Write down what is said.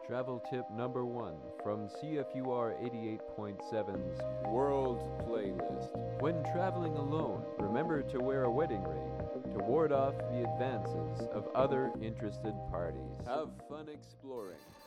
Travel tip number 1 from CFUR 88.7's World Playlist. When traveling alone, remember to wear a wedding ring to ward off the advances of other interested parties. Have fun exploring.